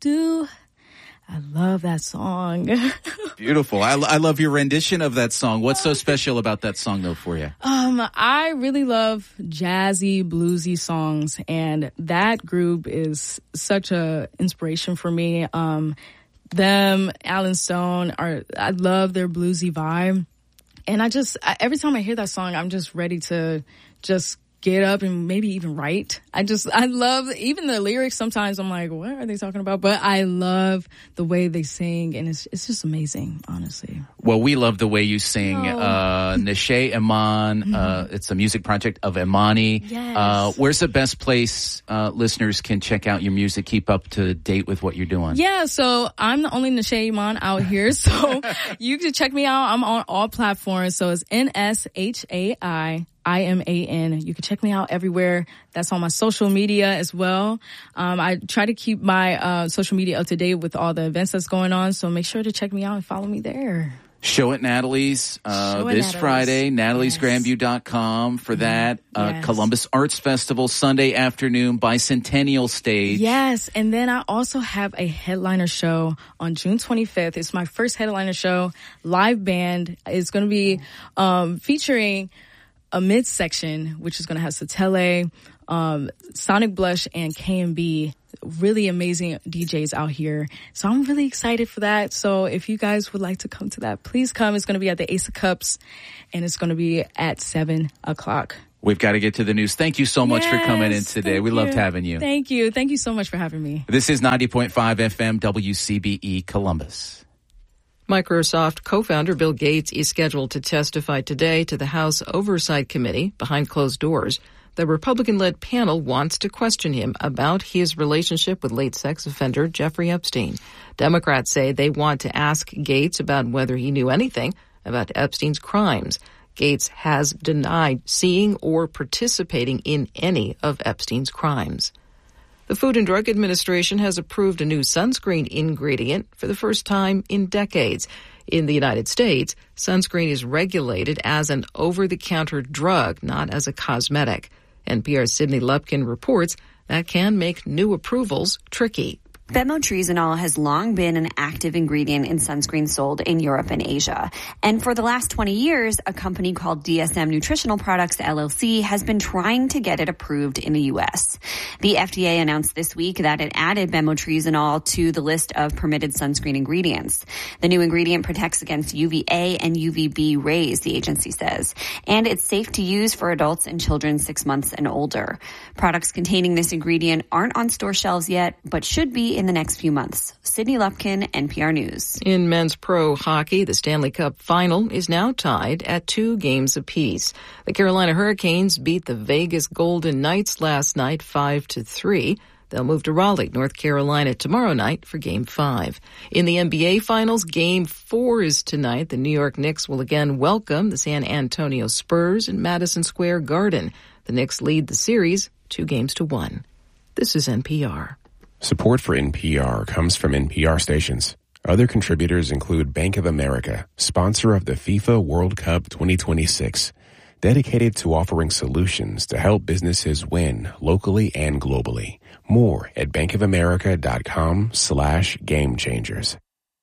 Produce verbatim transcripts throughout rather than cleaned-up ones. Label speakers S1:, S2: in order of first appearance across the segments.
S1: do. I love that song.
S2: Beautiful. I, I love your rendition of that song. What's so special about that song, though, for you?
S1: Um, I really love jazzy, bluesy songs, and that group is such a inspiration for me. Um, them, Alan Stone, are I love their bluesy vibe, and I just I, every time I hear that song, I'm just ready to just get up and maybe even write. I just, I love, even the lyrics, sometimes I'm like, what are they talking about? But I love the way they sing, and it's it's just amazing, honestly.
S2: Well, we love the way you sing.
S1: Oh.
S2: Uh, Neshe Iman, mm-hmm. uh, it's a music project of Imani.
S1: Yes.
S2: Uh, where's the best place uh, listeners can check out your music, keep up to date with what you're doing?
S1: Yeah, so I'm the only Neshe Iman out here, so you can check me out. I'm on all platforms, so it's N S H A I I M A N. You can check me out everywhere. That's on my social media as well. Um, I try to keep my uh, social media up to date with all the events that's going on, so make sure to check me out and follow me there.
S2: Show at Natalie's uh,
S1: Show at
S2: this
S1: Natalie's.
S2: Friday, natalies
S1: Yes.
S2: grandview dot com for that. Uh,
S1: Yes.
S2: Columbus Arts Festival, Sunday afternoon, Bicentennial Stage.
S1: Yes, and then I also have a headliner show on June twenty-fifth. It's my first headliner show. Live band is going to be um, featuring a midsection, which is going to have Satele, um, Sonic Blush, and K and B. Really amazing D Js out here. So I'm really excited for that. So if you guys would like to come to that, please come. It's going to be at the Ace of Cups, and it's going to be at seven o'clock.
S2: We've got to get to the news. Thank you so much
S1: yes,
S2: for coming in today. We
S1: you.
S2: loved having you.
S1: Thank you. Thank you so much for having me.
S2: This is ninety point five F M W C B E Columbus.
S3: Microsoft co-founder Bill Gates is scheduled to testify today to the House Oversight Committee behind closed doors. The Republican-led panel wants to question him about his relationship with late sex offender Jeffrey Epstein. Democrats say they want to ask Gates about whether he knew anything about Epstein's crimes. Gates has denied seeing or participating in any of Epstein's crimes. The Food and Drug Administration has approved a new sunscreen ingredient for the first time in decades. In the United States, sunscreen is regulated as an over-the-counter drug, not as a cosmetic. N P R's Sydney Lupkin reports that can make new approvals tricky.
S4: Bemotrizanol has long been an active ingredient in sunscreen sold in Europe and Asia. And for the last twenty years, a company called D S M Nutritional Products, L L C, has been trying to get it approved in the U S. The F D A announced this week that it added bemotrizanol to the list of permitted sunscreen ingredients. The new ingredient protects against U V A and U V B rays, the agency says. And it's safe to use for adults and children six months and older. Products containing this ingredient aren't on store shelves yet, but should be in the next few months. Sydney Lupkin, N P R News.
S3: In men's pro hockey, the Stanley Cup final is now tied at two games apiece. The Carolina Hurricanes beat the Vegas Golden Knights last night five to three. They'll move to Raleigh, North Carolina tomorrow night for Game five. In the N B A Finals, Game four is tonight. The New York Knicks will again welcome the San Antonio Spurs in Madison Square Garden. The Knicks lead the series two games to one. This is N P R.
S5: Support for N P R comes from N P R stations. Other contributors include Bank of America, sponsor of the FIFA World Cup twenty twenty-six, dedicated to offering solutions to help businesses win locally and globally. More at bankofamerica.com slash game changers.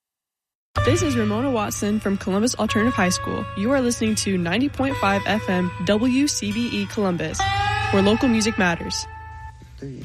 S6: This is Ramona Watson from Columbus Alternative High School. You are listening to ninety point five F M W C B E Columbus, where local music matters.